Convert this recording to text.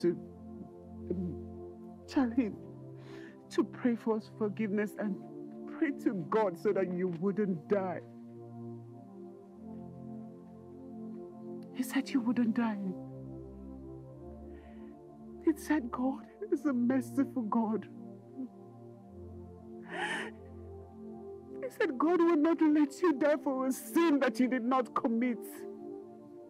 to tell him to pray for forgiveness and pray to God so that you wouldn't die. He said you wouldn't die. He said God is a merciful God. He said God will not let you die for a sin that you did not commit.